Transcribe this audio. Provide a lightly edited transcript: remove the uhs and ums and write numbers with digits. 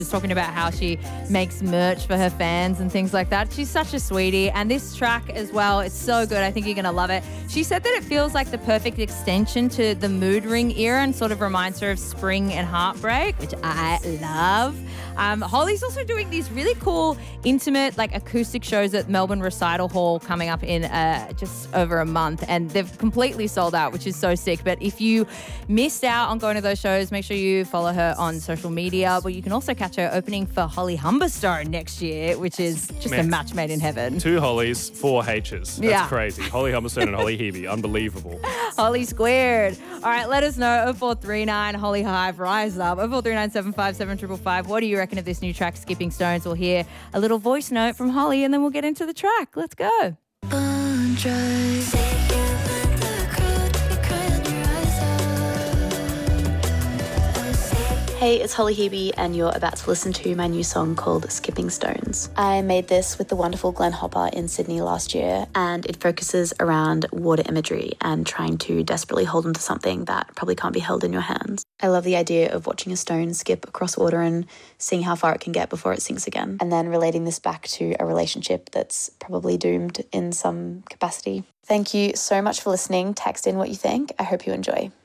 talking about how she makes merch for her fans and things like that. She's such a sweetie. And this track as well, it's so good. I think you're going to love it. She said that it feels like the perfect extension to the Mood Ring era and sort of reminds her of Spring and Heartbreak, which I love. Holly's also doing these really cool, intimate, like acoustic shows at Melbourne Recital Hall coming up in just over a month, and they've completely sold out, which is so sick. But if you missed out on going to those shows, make sure you follow her on social media. But you can also catch her opening for Holly Humberstone next year, which is just a match made in heaven. 2 Hollies, 4 H's. That's crazy. Holly Humberstone and Holly Hebe. Unbelievable. Holly squared. All right, let us know. 0439 Holly Hive, rise up. 0439 757 555. What do you reckon of this new track, Skipping Stones? We'll hear a little voice note from Holly and then we'll get into the track. Let's go. Hey, it's Holly Hebe and you're about to listen to my new song called Skipping Stones. I made this with the wonderful Glenn Hopper in Sydney last year, and it focuses around water imagery and trying to desperately hold onto something that probably can't be held in your hands. I love the idea of watching a stone skip across water and seeing how far it can get before it sinks again, and then relating this back to a relationship that's probably doomed in some capacity. Thank you so much for listening. Text in what you think. I hope you enjoy.